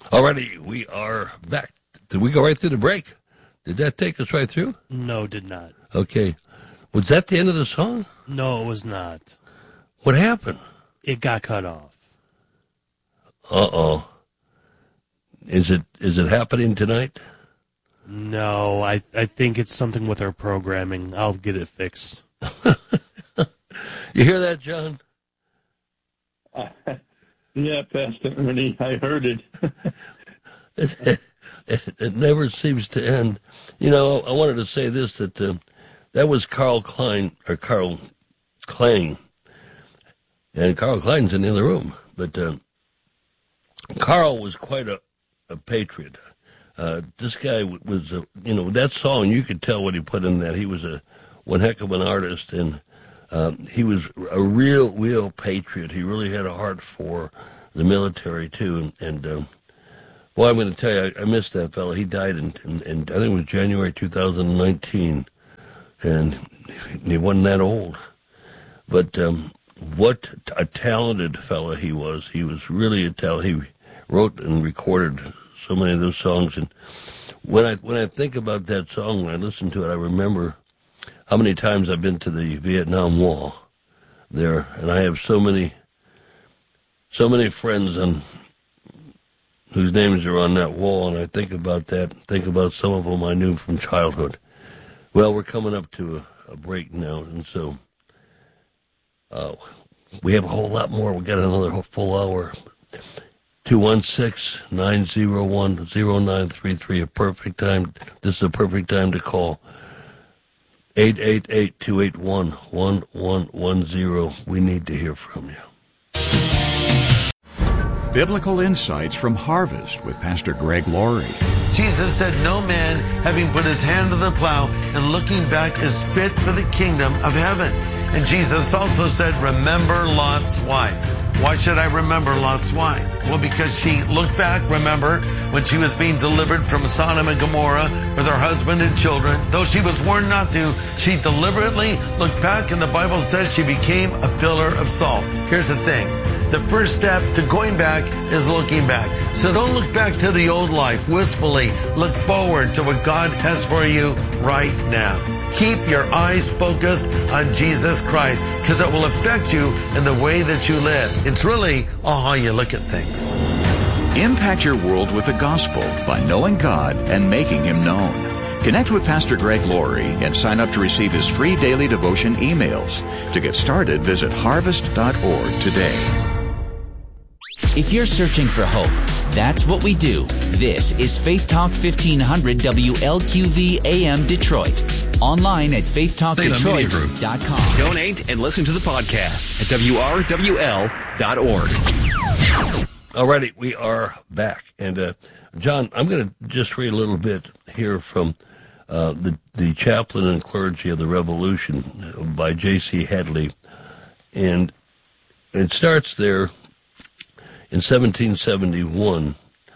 Alrighty, we are back. Did we go right through the break? Did that take us right through? No, it did not. Okay. Was that the end of the song? No, it was not. What happened? It got cut off. Uh-oh. Is it happening tonight? No, I think it's something with our programming. I'll get it fixed. You hear that, John? Yeah, Pastor Ernie, I heard it. It never seems to end. You know, I wanted to say this, that that was Carl Klang. And Carl Klein's in the other room. But Carl was quite a patriot. This guy was, that song, you could tell what he put in that. He was one heck of an artist, and he was a real patriot. He really had a heart for the military, too. And well, I'm going to tell you, I missed that fellow. He died in I think it was January 2019, and he wasn't that old. But what a talented fellow he was. He was really a talent. He wrote and recorded so many of those songs. And when I think about that song, when I listen to it, I remember how many times I've been to the Vietnam Wall there, and I have so many friends whose names are on that wall, and I think about that, think about some of them I knew from childhood. Well, we're coming up to a break now, and so we have a whole lot more. We got another full hour. 216-901-0933, a perfect time. This is a perfect time to call. 888-281-1110. We need to hear from you. Biblical Insights from Harvest with Pastor Greg Laurie. Jesus said, "No man, having put his hand to the plow and looking back, is fit for the kingdom of heaven." And Jesus also said, "Remember Lot's wife." Why should I remember Lot's wife? Well, because she looked back, remember, when she was being delivered from Sodom and Gomorrah with her husband and children. Though she was warned not to, she deliberately looked back, and the Bible says she became a pillar of salt. Here's the thing. The first step to going back is looking back. So don't look back to the old life wistfully. Look forward to what God has for you right now. Keep your eyes focused on Jesus Christ, because it will affect you in the way that you live. It's really all how you look at things. Impact your world with the gospel by knowing God and making Him known. Connect with Pastor Greg Laurie and sign up to receive his free daily devotion emails. To get started, visit harvest.org today. If you're searching for hope, that's what we do. This is Faith Talk 1500 WLQV AM Detroit. Online at faithtalkdetroit.com. Donate and listen to the podcast at WRWL.org. Alrighty, we are back. And John, I'm going to just read a little bit here from the Chaplain and Clergy of the Revolution by J.C. Hadley. And it starts there in 1771.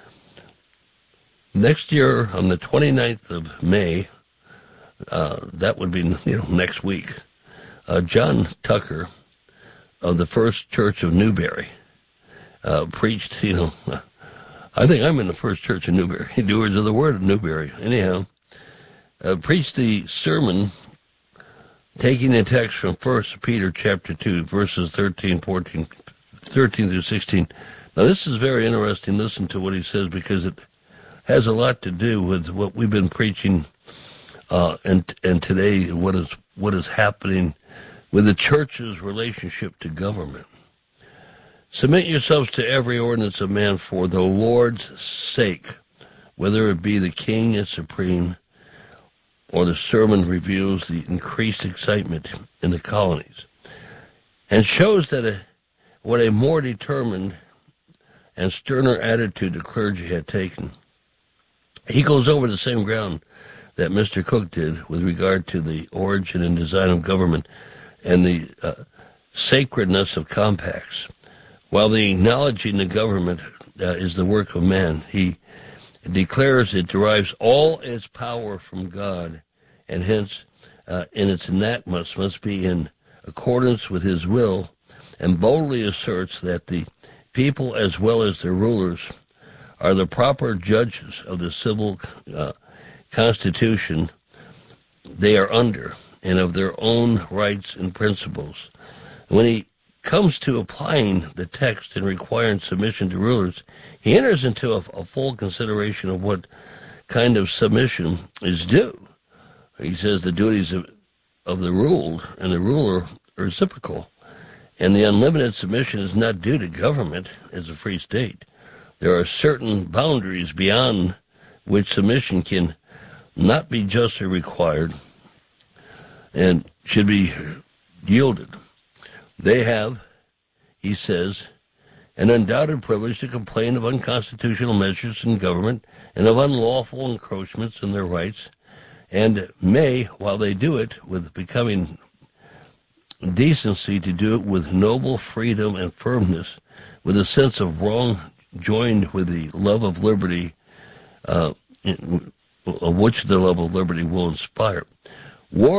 Next year, on the 29th of May, that would be next week, John Tucker of the First Church of Newberry preached, I think I'm in the First Church of Newberry, doers of the word of Newberry, anyhow, preached the sermon taking the text from 1 Peter chapter 2, verses 13 through 16. Now, this is very interesting. Listen to what he says, because it has a lot to do with what we've been preaching and today, what is happening with the church's relationship to government. Submit yourselves to every ordinance of man for the Lord's sake, whether it be the king as supreme, or the sermon reveals the increased excitement in the colonies, and shows that what a more determined and sterner attitude the clergy had taken. He goes over the same ground that Mr. Cook did with regard to the origin and design of government and the sacredness of compacts. While the acknowledging the government is the work of man, he declares it derives all its power from God, and hence in its enactments must be in accordance with his will, and boldly asserts that the people, as well as their rulers, are the proper judges of the civil constitution they are under and of their own rights and principles. When he comes to applying the text and requiring submission to rulers, he enters into a full consideration of what kind of submission is due. He says the duties of the ruled and the ruler are reciprocal, and the unlimited submission is not due to government as a free state. There are certain boundaries beyond which submission can not be justly required and should be yielded. They have, he says, an undoubted privilege to complain of unconstitutional measures in government and of unlawful encroachments in their rights, and may, while they do it with becoming decency, to do it with noble freedom and firmness, with a sense of wrong joined with the love of liberty, of which the love of liberty will inspire. War